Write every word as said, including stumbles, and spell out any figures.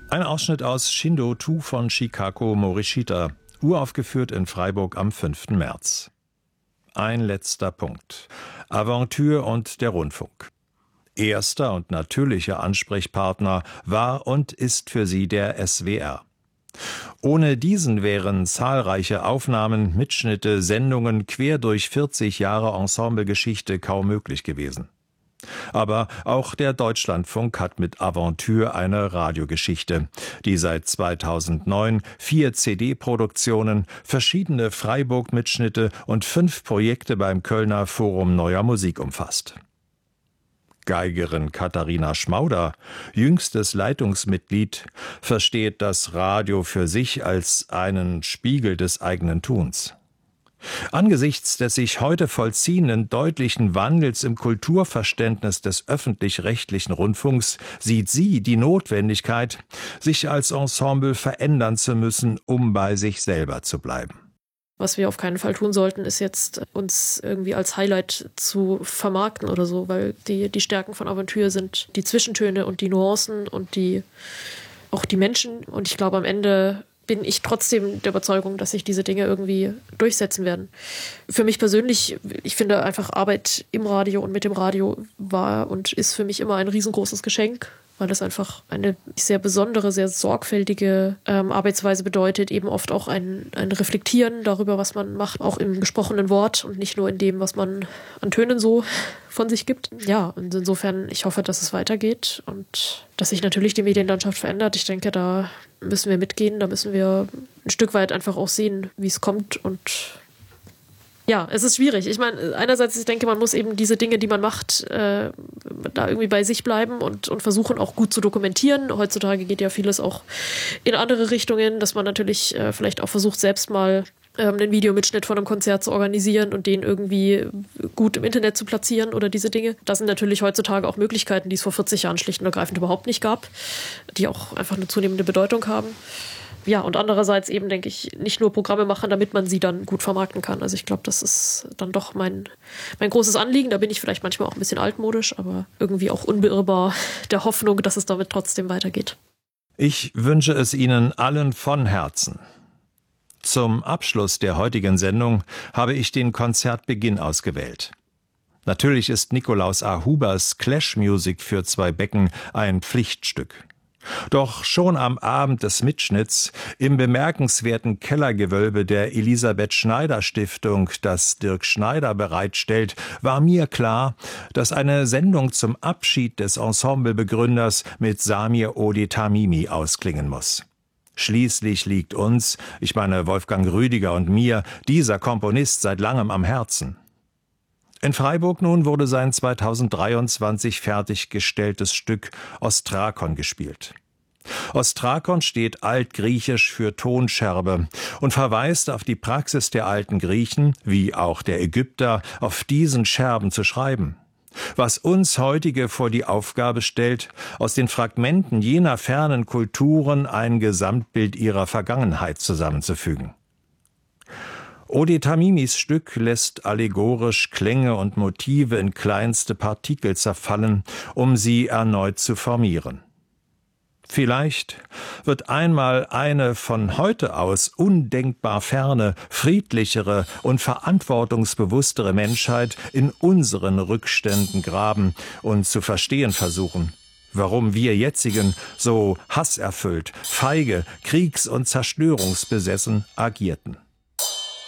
Ein Ausschnitt aus Shindo zwei von Chikako Morishita, uraufgeführt in Freiburg am fünften März. Ein letzter Punkt. Aventure und der Rundfunk. Erster und natürlicher Ansprechpartner war und ist für sie der S W R. Ohne diesen wären zahlreiche Aufnahmen, Mitschnitte, Sendungen quer durch vierzig Jahre Ensemblegeschichte kaum möglich gewesen. Aber auch der Deutschlandfunk hat mit Aventure eine Radiogeschichte, die seit zweitausendneun vier C D-Produktionen, verschiedene Freiburg-Mitschnitte und fünf Projekte beim Kölner Forum Neuer Musik umfasst. Geigerin Katharina Schmauder, jüngstes Leitungsmitglied, versteht das Radio für sich als einen Spiegel des eigenen Tuns. Angesichts des sich heute vollziehenden deutlichen Wandels im Kulturverständnis des öffentlich-rechtlichen Rundfunks sieht sie die Notwendigkeit, sich als Ensemble verändern zu müssen, um bei sich selber zu bleiben. Was wir auf keinen Fall tun sollten, ist jetzt uns irgendwie als Highlight zu vermarkten oder so, weil die, die Stärken von Aventure sind die Zwischentöne und die Nuancen und die, auch die Menschen. Und ich glaube, am Ende bin ich trotzdem der Überzeugung, dass sich diese Dinge irgendwie durchsetzen werden. Für mich persönlich, ich finde einfach Arbeit im Radio und mit dem Radio war und ist für mich immer ein riesengroßes Geschenk, weil das einfach eine sehr besondere, sehr sorgfältige ähm, Arbeitsweise bedeutet, eben oft auch ein, ein Reflektieren darüber, was man macht, auch im gesprochenen Wort und nicht nur in dem, was man an Tönen so von sich gibt. Ja, und insofern, ich hoffe, dass es weitergeht und dass sich natürlich die Medienlandschaft verändert. Ich denke, da müssen wir mitgehen, da müssen wir ein Stück weit einfach auch sehen, wie es kommt und ja, es ist schwierig. Ich meine, einerseits, ich denke, man muss eben diese Dinge, die man macht, äh, da irgendwie bei sich bleiben und, und versuchen auch gut zu dokumentieren. Heutzutage geht ja vieles auch in andere Richtungen, dass man natürlich äh, vielleicht auch versucht, selbst mal ähm, einen Videomitschnitt von einem Konzert zu organisieren und den irgendwie gut im Internet zu platzieren oder diese Dinge. Das sind natürlich heutzutage auch Möglichkeiten, die es vor vierzig Jahren schlicht und ergreifend überhaupt nicht gab, die auch einfach eine zunehmende Bedeutung haben. Ja, und andererseits eben, denke ich, nicht nur Programme machen, damit man sie dann gut vermarkten kann. Also ich glaube, das ist dann doch mein, mein großes Anliegen. Da bin ich vielleicht manchmal auch ein bisschen altmodisch, aber irgendwie auch unbeirrbar der Hoffnung, dass es damit trotzdem weitergeht. Ich wünsche es Ihnen allen von Herzen. Zum Abschluss der heutigen Sendung habe ich den Konzertbeginn ausgewählt. Natürlich ist Nikolaus A. Hubers Clash Music für zwei Becken ein Pflichtstück. Doch schon am Abend des Mitschnitts im bemerkenswerten Kellergewölbe der Elisabeth-Schneider-Stiftung, das Dirk Schneider bereitstellt, war mir klar, dass eine Sendung zum Abschied des Ensemblebegründers mit Samir Odi Tamimi ausklingen muss. Schließlich liegt uns, ich meine Wolfgang Rüdiger und mir, dieser Komponist seit langem am Herzen. In Freiburg nun wurde sein zweitausenddreiundzwanzig fertiggestelltes Stück Ostrakon gespielt. Ostrakon steht altgriechisch für Tonscherbe und verweist auf die Praxis der alten Griechen, wie auch der Ägypter, auf diesen Scherben zu schreiben. Was uns heutige vor die Aufgabe stellt, aus den Fragmenten jener fernen Kulturen ein Gesamtbild ihrer Vergangenheit zusammenzufügen. Odi Tamimis Stück lässt allegorisch Klänge und Motive in kleinste Partikel zerfallen, um sie erneut zu formieren. Vielleicht wird einmal eine von heute aus undenkbar ferne, friedlichere und verantwortungsbewusstere Menschheit in unseren Rückständen graben und zu verstehen versuchen, warum wir jetzigen so hasserfüllt, feige, kriegs- und zerstörungsbesessen agierten.